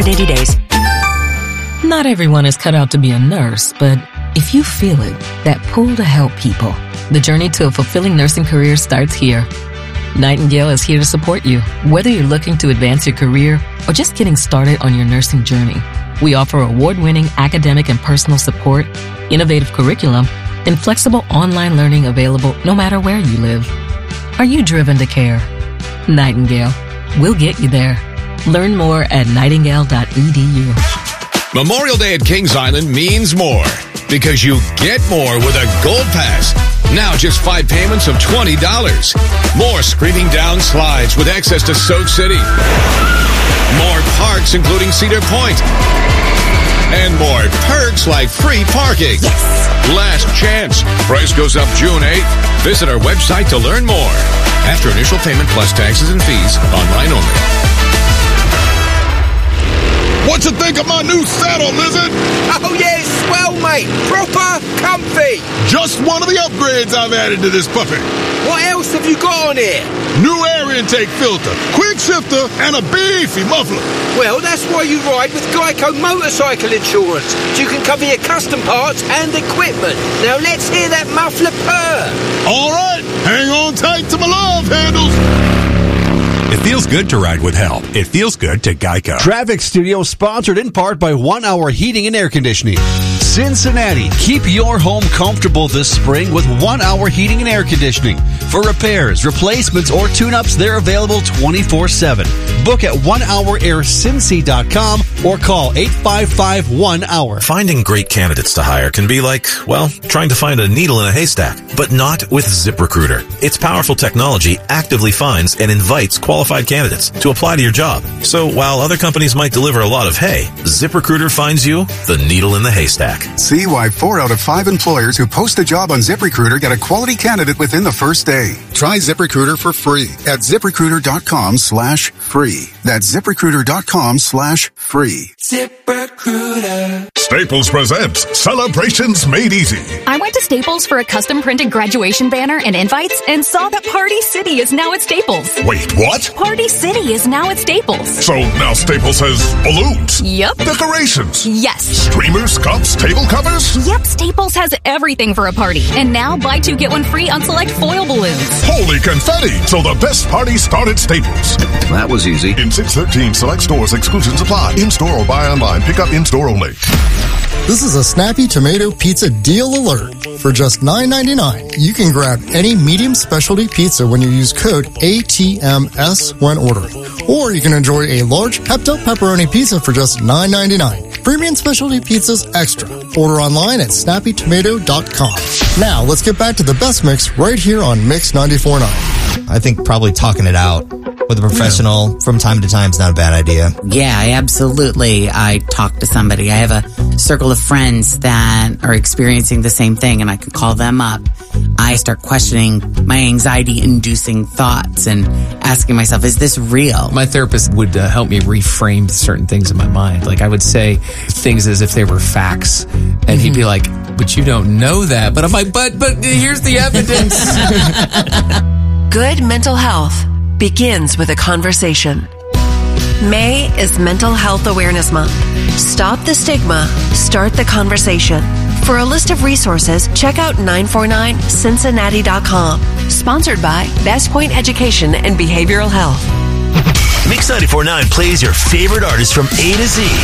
80 days. Not everyone is cut out to be a nurse, but if you feel it, that pull to help people, the journey to a fulfilling nursing career starts here. Nightingale is here to support you, whether you're looking to advance your career or just getting started on your nursing journey. We offer award-winning academic and personal support, innovative curriculum, and flexible online learning available no matter where you live. Are you driven to care? Nightingale. We'll get you there. Learn more at nightingale.edu. Memorial Day at Kings Island means more because you get more with a Gold Pass. Now just 5 payments of $20. More screaming down slides with access to Soak City. More parks including Cedar Point. And more perks like free parking. Yes! Last chance. Price goes up June 8th. Visit our website to learn more. After initial payment plus taxes and fees, online only. What you think of my new saddle, Lizard? Oh, yeah, swell, mate. Proper comfy. Just one of the upgrades I've added to this puppy. What else have you got on here? New air intake filter, quick shifter, and a beefy muffler. Well, that's why you ride with Geico Motorcycle Insurance. You can cover your custom parts and equipment. Now let's hear that muffler purr. All right, hang on tight to my love handles. It feels good to ride with help. It feels good to Geico. Traffic Studio sponsored in part by 1 Hour Heating and Air Conditioning. Cincinnati, keep your home comfortable this spring with 1 Hour Heating and Air Conditioning. For repairs, replacements, or tune-ups, they're available 24/7. Book at onehouraircincy.com or call 855-1-HOUR. Finding great candidates to hire can be like, well, trying to find a needle in a haystack, but not with ZipRecruiter. Its powerful technology actively finds and invites qualified candidates to apply to your job. So while other companies might deliver a lot of hay, ZipRecruiter finds you the needle in the haystack. See why 4 out of 5 employers who post a job on ZipRecruiter get a quality candidate within the first day. Try ZipRecruiter for free at ZipRecruiter.com/free. That's ZipRecruiter.com/free. ZipRecruiter. Staples presents Celebrations Made Easy. I went to Staples for a custom printed graduation banner and invites and saw that Party City is now at Staples. Wait, what? Party City is now at Staples. So now Staples has balloons? Yep. Decorations? Yes. Streamers, cups, table covers? Yep, Staples has everything for a party. And now buy 2 get 1 free on select foil balloons. Holy confetti! So the best party started Staples. That was easy. In 613 select stores, exclusions apply. In-store or buy online. Pick up in-store only. This is a Snappy Tomato Pizza Deal Alert. For just $9.99, you can grab any medium specialty pizza when you use code ATMS when ordering. Or you can enjoy a large Pepto Pepperoni pizza for just $9.99. Premium specialty pizzas extra. Order online at snappytomato.com. Now, let's get back to the best mix right here on Mix 94.9. I think probably talking it out with a professional from time to time is not a bad idea. Yeah, absolutely. I talk to somebody. I have a circle of friends that are experiencing the same thing, and I can call them up. I start questioning my anxiety-inducing thoughts and asking myself, is this real? My therapist would help me reframe certain things in my mind. Like I would say things as if they were facts, and he'd be like, but you don't know that. But I'm like, but here's the evidence. Good mental health begins with a conversation. May is Mental Health Awareness Month. Stop the stigma, start the conversation. For a list of resources, check out 949cincinnati.com. Sponsored by Best Point Education and Behavioral Health. Mix 94.9 plays your favorite artists from A to Z.